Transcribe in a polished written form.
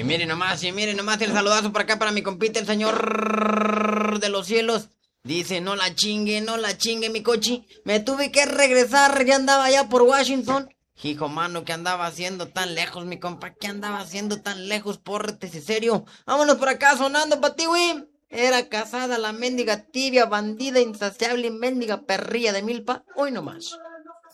y miren nomás el saludazo por acá para mi compita, el señor de los cielos. Dice, no la chingue, mi cochi. Me tuve que regresar, ya andaba allá por Washington. Hijo mano, ¿qué andaba haciendo tan lejos, mi compa? ¿Qué andaba haciendo tan lejos? Pórtese serio. Vámonos por acá sonando pa' ti, güey. Era casada la mendiga tibia, bandida, insaciable y mendiga perrilla de milpa. Hoy nomás.